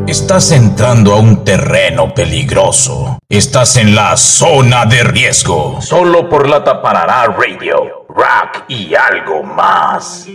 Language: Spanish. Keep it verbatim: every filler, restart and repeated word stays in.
Estás entrando a un terreno peligroso. Estás en la zona de riesgo. Solo por la Taparará Radio, rock y algo más.